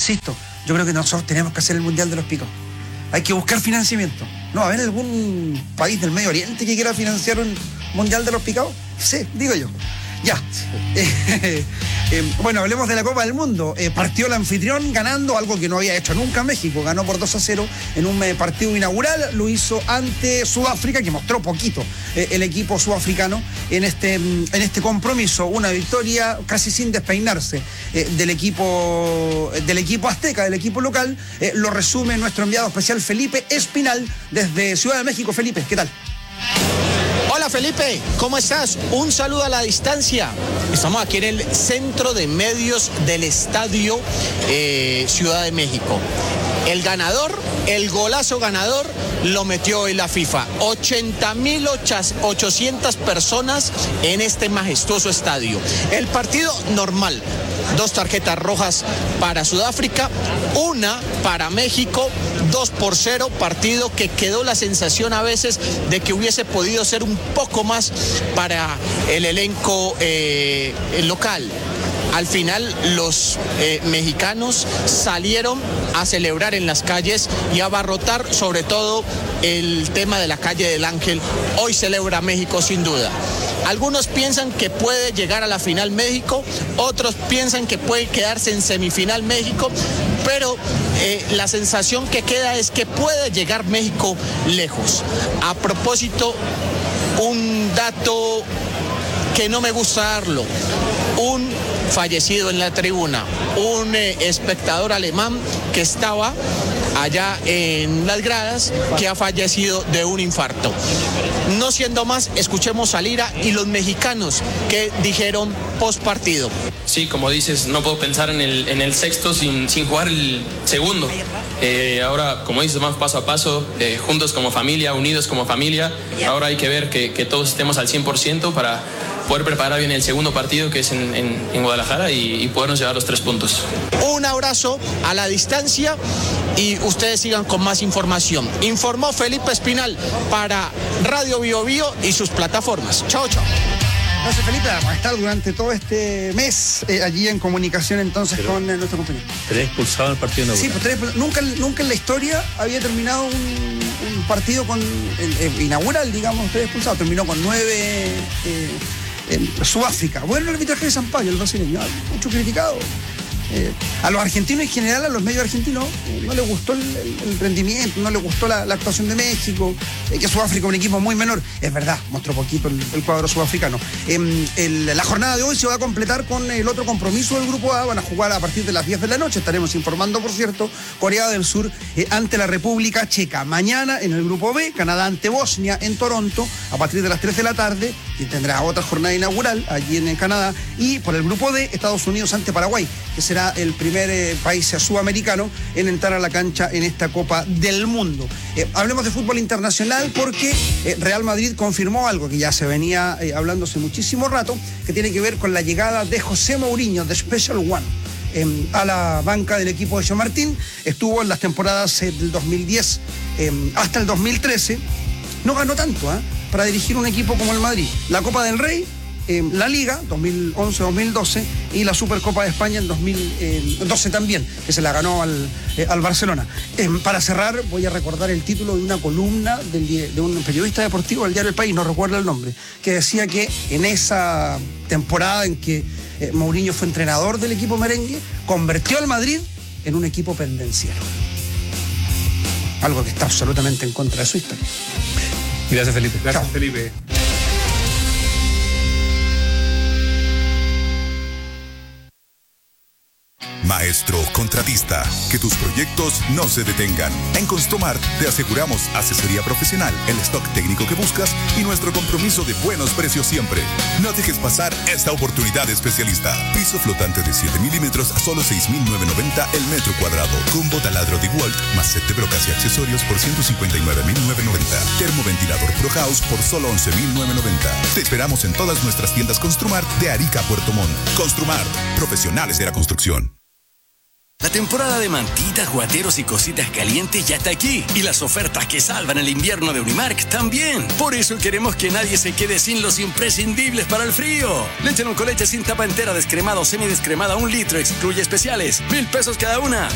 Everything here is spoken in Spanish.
insisto, yo creo que nosotros tenemos que hacer el Mundial de los Picados. Hay que buscar financiamiento. ¿No va a haber algún país del Medio Oriente que quiera financiar un Mundial de los Picados? Sí, digo yo. Ya. Bueno, hablemos de la Copa del Mundo. Partió el anfitrión ganando algo que no había hecho nunca México. Ganó por 2-0 en un partido inaugural. Lo hizo ante Sudáfrica, que mostró poquito el equipo sudafricano en este compromiso. Una victoria casi sin despeinarse del equipo azteca, del equipo local. Lo resume nuestro enviado especial Felipe Espinal desde Ciudad de México. Felipe, ¿qué tal? Hola Felipe, ¿cómo estás? Un saludo a la distancia. Estamos aquí en el centro de medios del estadio Ciudad de México. El ganador, el golazo ganador, lo metió hoy la FIFA. 80.800 personas en este majestuoso estadio. El partido normal. 2 tarjetas rojas para Sudáfrica, 1 para México, 2-0, partido que quedó la sensación a veces de que hubiese podido ser un poco más para el elenco local. Al final los mexicanos salieron a celebrar en las calles y a abarrotar sobre todo el tema de la calle del Ángel. Hoy celebra México sin duda. Algunos piensan que puede llegar a la final México, otros piensan que puede quedarse en semifinal México, pero la sensación que queda es que puede llegar México lejos. A propósito, un dato que no me gusta darlo, un fallecido en la tribuna, un espectador alemán que estaba allá en las gradas, que ha fallecido de un infarto. No siendo más, escuchemos a Lira y los mexicanos que dijeron post partido. Sí, como dices, no puedo pensar en el sexto sin jugar el segundo. Ahora, como dices, más paso a paso, juntos como familia, unidos como familia. Ahora hay que ver que todos estemos al 100% para poder preparar bien el segundo partido, que es en Guadalajara, y podernos llevar los 3 puntos. Un abrazo a la distancia y ustedes sigan con más información. Informó Felipe Espinal para Radio Bio Bio y sus plataformas. Chao, chao. Gracias, Felipe. Vamos a estar durante todo este mes allí en comunicación entonces con nuestro compañero. 3 expulsados en el partido inaugural. Sí, pues nunca en la historia había terminado un partido con inaugural, digamos, 3 expulsados. Terminó con 9 en Sudáfrica. Bueno, el arbitraje de San Pablo, el brasileño, mucho criticado. A los argentinos en general, a los medios argentinos, no les gustó el rendimiento, no les gustó la actuación de México, que Sudáfrica es un equipo muy menor. Es verdad, mostró poquito el cuadro sudafricano. La jornada de hoy se va a completar con el otro compromiso del Grupo A. Van a jugar a partir de las 10 de la noche. Estaremos informando, por cierto, Corea del Sur ante la República Checa. Mañana en el Grupo B, Canadá ante Bosnia en Toronto, a partir de las 3 de la tarde, y tendrá otra jornada inaugural allí en Canadá. Y por el Grupo D, Estados Unidos ante Paraguay, que será el primer país sudamericano en entrar a la cancha en esta Copa del Mundo. Hablemos de fútbol internacional porque Real Madrid confirmó algo que ya se venía hablando hace muchísimo rato, que tiene que ver con la llegada de José Mourinho, de Special One, a la banca del equipo de Chamartín. Estuvo en las temporadas del 2010 hasta el 2013. No ganó tanto para dirigir un equipo como el Madrid. La Copa del Rey, la Liga 2011-2012 y la Supercopa de España en 2012 también, que se la ganó al Barcelona. Para cerrar, voy a recordar el título de una columna de un periodista deportivo del diario El País, no recuerdo el nombre, que decía que en esa temporada en que Mourinho fue entrenador del equipo merengue, convirtió al Madrid en un equipo pendenciero. Algo que está absolutamente en contra de su historia. Gracias, Felipe. Gracias, Chao. Felipe. Maestro contratista, que tus proyectos no se detengan. En Construmart te aseguramos asesoría profesional, el stock técnico que buscas y nuestro compromiso de buenos precios siempre. No dejes pasar esta oportunidad especialista. Piso flotante de 7 milímetros a solo 6.990 el metro cuadrado. Combo taladro de Walt más set de brocas y accesorios por 159.990. Termoventilador Pro House por solo 11.990. Te esperamos en todas nuestras tiendas Construmart de Arica a Puerto Montt. Construmart, profesionales de la construcción. La temporada de mantitas, guateros y cositas calientes ya está aquí. Y las ofertas que salvan el invierno de Unimark también. Por eso queremos que nadie se quede sin los imprescindibles para el frío. Leche con leche sin tapa entera, descremada o semidescremada, 1 litro, excluye especiales. 1,000 pesos cada una.